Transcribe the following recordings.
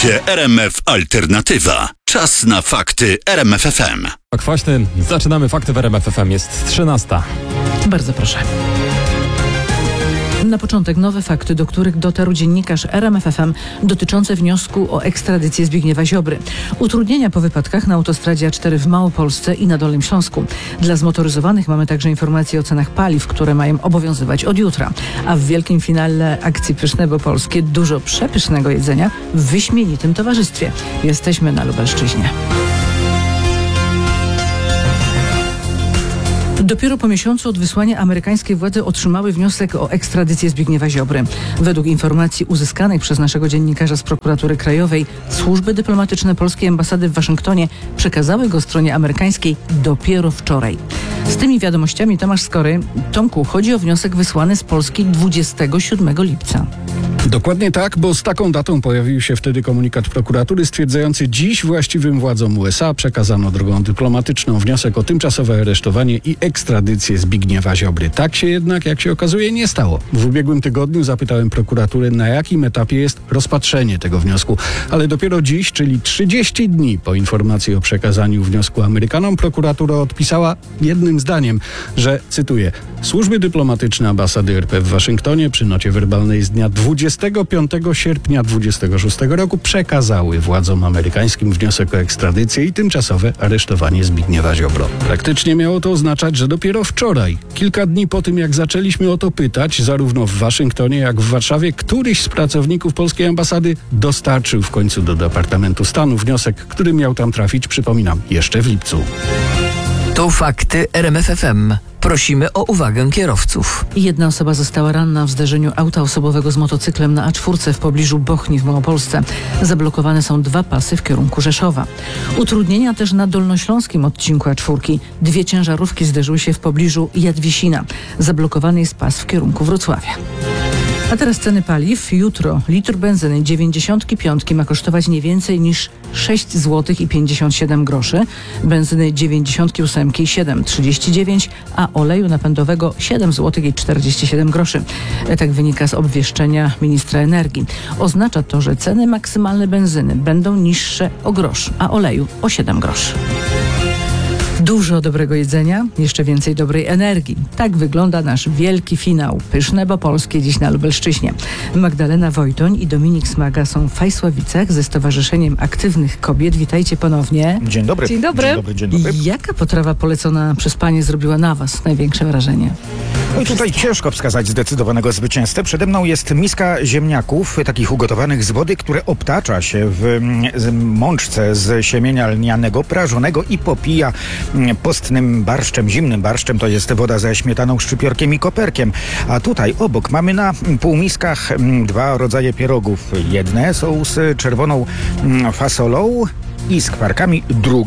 Słuchacie RMF Alternatywa. Czas na fakty RMF FM. Kwaśny, zaczynamy fakty w RMF FM. Jest 13. Bardzo proszę. Na początek nowe fakty, do których dotarł dziennikarz RMF FM dotyczące wniosku o ekstradycję Zbigniewa Ziobry. Utrudnienia po wypadkach na autostradzie A4 w Małopolsce i na Dolnym Śląsku. Dla zmotoryzowanych mamy także informacje o cenach paliw, które mają obowiązywać od jutra. A w wielkim finale akcji Pyszne Bo Polskie dużo przepysznego jedzenia w wyśmienitym towarzystwie. Jesteśmy na Lubelszczyźnie. Dopiero po miesiącu od wysłania amerykańskie władze otrzymały wniosek o ekstradycję Zbigniewa Ziobry. Według informacji uzyskanych przez naszego dziennikarza z Prokuratury Krajowej, służby dyplomatyczne polskiej ambasady w Waszyngtonie przekazały go stronie amerykańskiej dopiero wczoraj. Z tymi wiadomościami Tomasz Skory. Tomku, chodzi o wniosek wysłany z Polski 27 lipca. Dokładnie tak, bo z taką datą pojawił się wtedy komunikat prokuratury stwierdzający: dziś właściwym władzom USA przekazano drogą dyplomatyczną wniosek o tymczasowe aresztowanie i ekstradycję Zbigniewa Ziobry. Tak się jednak, jak się okazuje, nie stało. W ubiegłym tygodniu zapytałem prokuratury, na jakim etapie jest rozpatrzenie tego wniosku, ale dopiero dziś, czyli 30 dni po informacji o przekazaniu wniosku Amerykanom, prokuratura odpisała jednym zdaniem, że, cytuję, służby dyplomatyczne ambasady RP w Waszyngtonie przy nocie werbalnej z dnia 25 sierpnia 26 roku przekazały władzom amerykańskim wniosek o ekstradycję i tymczasowe aresztowanie Zbigniewa Ziobro. Praktycznie miało to oznaczać, że dopiero wczoraj, kilka dni po tym, jak zaczęliśmy o to pytać, zarówno w Waszyngtonie, jak w Warszawie, któryś z pracowników polskiej ambasady dostarczył w końcu do Departamentu Stanu wniosek, który miał tam trafić, przypominam, jeszcze w lipcu. To fakty RMF FM. Prosimy o uwagę kierowców. Jedna osoba została ranna w zderzeniu auta osobowego z motocyklem na A4 w pobliżu Bochni w Małopolsce. Zablokowane są 2 pasy w kierunku Rzeszowa. Utrudnienia też na dolnośląskim odcinku A4. 2 ciężarówki zderzyły się w pobliżu Jadwisina. Zablokowany jest pas w kierunku Wrocławia. A teraz ceny paliw. Jutro litr benzyny 95 ma kosztować nie więcej niż 6 zł i 57 groszy, benzyny 98 7,39, a oleju napędowego 7 zł i 47 groszy. Tak wynika z obwieszczenia ministra energii. Oznacza to, że ceny maksymalne benzyny będą niższe o grosz, a oleju o 7 groszy. Dużo dobrego jedzenia, jeszcze więcej dobrej energii. Tak wygląda nasz wielki finał. Pyszne Bo Polskie dziś na Lubelszczyźnie. Magdalena Wojtoń i Dominik Smaga są w Fajsławicach ze Stowarzyszeniem Aktywnych Kobiet. Witajcie ponownie. Dzień dobry. Dzień dobry. Dzień dobry, dzień dobry. Jaka potrawa polecona przez Panie zrobiła na Was największe wrażenie? No i tutaj ciężko wskazać zdecydowanego zwycięzcę. Przede mną jest miska ziemniaków, takich ugotowanych z wody, które obtacza się w mączce z siemienia lnianego, prażonego i popija postnym barszczem, zimnym barszczem. To jest woda ze śmietaną, szczypiorkiem i koperkiem. A tutaj obok mamy na półmiskach 2 rodzaje pierogów. Jedne są z czerwoną fasolą i skwarkami,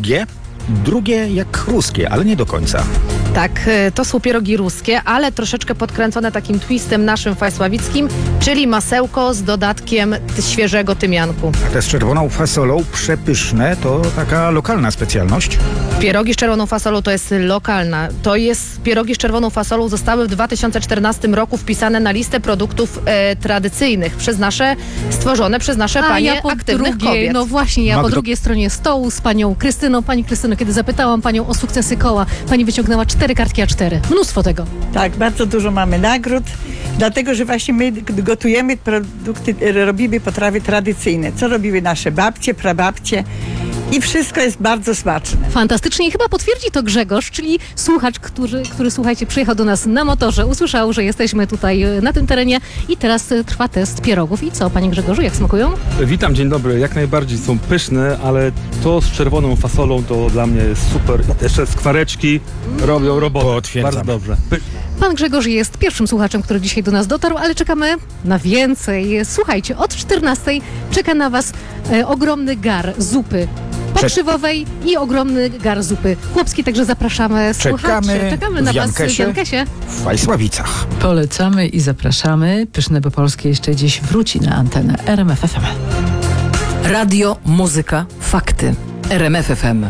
drugie jak ruskie, ale nie do końca. Tak, to są pierogi ruskie, ale troszeczkę podkręcone takim twistem naszym fajsławickim, czyli masełko z dodatkiem świeżego tymianku. A te z czerwoną fasolą przepyszne, to taka lokalna specjalność. Pierogi z czerwoną fasolą to jest lokalna. Pierogi z czerwoną fasolą zostały w 2014 roku wpisane na listę produktów tradycyjnych stworzone przez nasze panie aktywnych kobiet. No właśnie, ja po drugiej stronie stołu z panią Krystyną. Pani Krystyno, kiedy zapytałam panią o sukcesy koła, pani wyciągnęła 4 kartki A4. Mnóstwo tego. Tak, bardzo dużo mamy nagród, dlatego że właśnie my gotujemy produkty, robimy potrawy tradycyjne, co robiły nasze babcie, prababcie. I wszystko jest bardzo smaczne. Fantastycznie i chyba potwierdzi to Grzegorz, czyli słuchacz, który słuchajcie, przyjechał do nas na motorze, usłyszał, że jesteśmy tutaj na tym terenie i teraz trwa test pierogów. I co, panie Grzegorzu, jak smakują? Witam, dzień dobry. Jak najbardziej są pyszne, ale to z czerwoną fasolą to dla mnie jest super. Jeszcze skwareczki robią robotę. Potwierdzam. Bardzo dobrze. Pan Grzegorz jest pierwszym słuchaczem, który dzisiaj do nas dotarł, ale czekamy na więcej. Słuchajcie, od 14:00 czeka na was ogromny gar zupy pokrzywowej i ogromny gar zupy chłopskiej, także zapraszamy słuchaczy. Czekamy na was w Jankesie. W Fajsławicach. Polecamy i zapraszamy. Pyszne Bo Polskie jeszcze dziś wróci na antenę RMF FM. Radio, muzyka, fakty. RMF FM.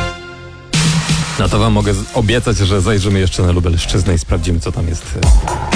No to wam mogę obiecać, że zajrzymy jeszcze na Lubelszczyznę i sprawdzimy, co tam jest